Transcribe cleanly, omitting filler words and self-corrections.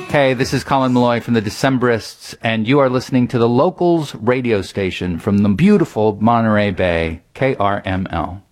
Hey, this is Colin Malloy from the Decemberists, and you are listening to the Locals radio station from the beautiful Monterey Bay, KRML.